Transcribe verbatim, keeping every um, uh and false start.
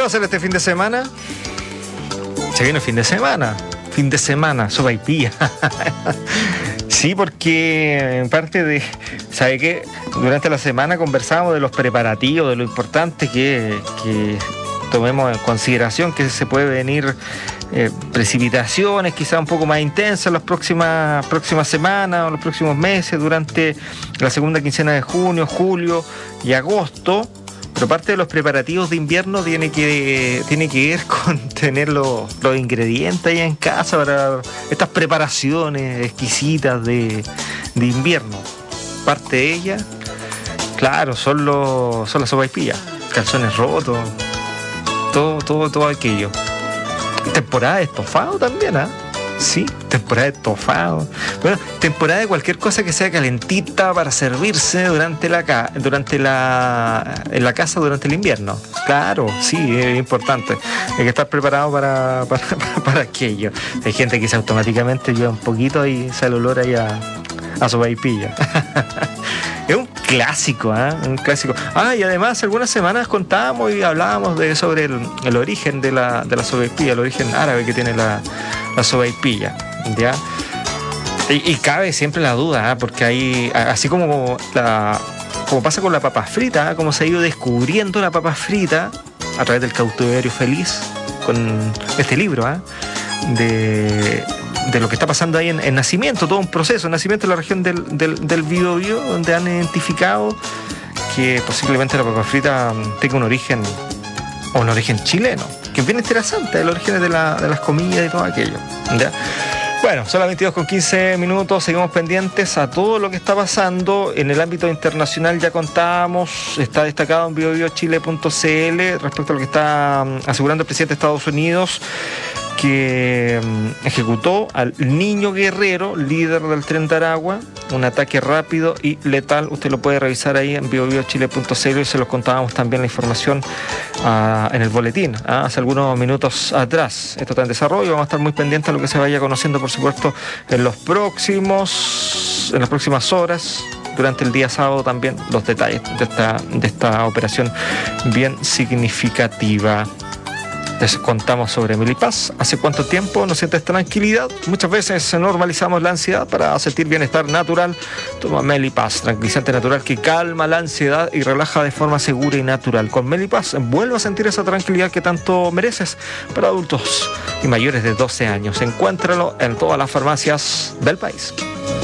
hacer este fin de semana? Se viene el fin de semana. Fin de semana, sopaipilla. Sí, porque en parte de... ¿Sabe qué? Durante la semana conversábamos de los preparativos, de lo importante que, que tomemos en consideración que se puede venir eh, precipitaciones quizá un poco más intensas en las próximas, próximas semanas o los próximos meses, durante la segunda quincena de junio, julio y agosto. Pero parte de los preparativos de invierno tiene que, tiene que ver con tener los, los ingredientes ahí en casa para estas preparaciones exquisitas de, de invierno. Parte de ellas, claro, son, los, son las sopaipillas, calzones rotos, todo, todo, todo aquello. Temporada de estofado también, ¿ah? ¿eh? Sí, temporada de estofado. Bueno, temporada de cualquier cosa que sea calentita para servirse durante la ca durante la en la casa durante el invierno. Claro, sí, es importante. Hay que estar preparado para, para, para aquello. Hay gente que se automáticamente lleva un poquito y sale el olor ahí a, a sopaipilla. Es un clásico, ¿eh? Un clásico. Ah, y además algunas semanas contábamos y hablábamos de, sobre el, el origen de la, de la sopaipilla, el origen árabe que tiene la, la sopaipilla, ¿ya? Y, y cabe siempre la duda, ¿eh? Porque hay, así como, la, como pasa con la papa frita, ¿eh? Como se ha ido descubriendo la papa frita a través del cautiverio feliz, con este libro, ¿eh? de... de lo que está pasando ahí en, en Nacimiento, todo un proceso, Nacimiento en la región del, del, del Biobío, donde han identificado que posiblemente la papa frita tenga un origen, o un origen chileno, que es bien interesante, el origen de, la, de las comidas y todo aquello, ¿ya? Bueno, son las veintidós con quince minutos, seguimos pendientes a todo lo que está pasando en el ámbito internacional. Ya contábamos, está destacado en bio bio chile punto c l respecto a lo que está asegurando el presidente de Estados Unidos, que ejecutó al niño guerrero, líder del Tren de Aragua, un ataque rápido y letal. Usted lo puede revisar ahí en bio bio chile punto c l y se los contábamos también la información uh, en el boletín, uh, hace algunos minutos atrás. Esto está en desarrollo, vamos a estar muy pendientes a lo que se vaya conociendo, por supuesto, en los próximos, en las próximas horas. Durante el día sábado también los detalles de esta, de esta operación bien significativa. Les contamos sobre Melipaz. ¿Hace cuánto tiempo no sientes tranquilidad? Muchas veces normalizamos la ansiedad para sentir bienestar natural. Toma Melipaz, tranquilizante natural que calma la ansiedad y relaja de forma segura y natural. Con Melipaz vuelve a sentir esa tranquilidad que tanto mereces. Para adultos y mayores de doce años. Encuéntralo en todas las farmacias del país.